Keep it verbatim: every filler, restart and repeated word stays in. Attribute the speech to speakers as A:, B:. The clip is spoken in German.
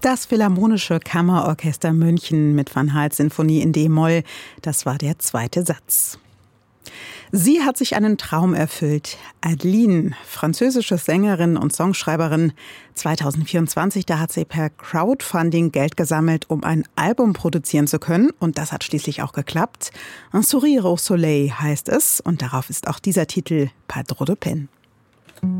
A: Das Philharmonische Kammerorchester München mit Van Hals-Sinfonie in D-Moll. Das war der zweite Satz. Sie hat sich einen Traum erfüllt. Adeline, französische Sängerin und Songschreiberin. zwanzig vierundzwanzig, da hat sie per Crowdfunding Geld gesammelt, um ein Album produzieren zu können. Und das hat schließlich auch geklappt. Un sourire au soleil heißt es. Und darauf ist auch dieser Titel Pas trop de peine.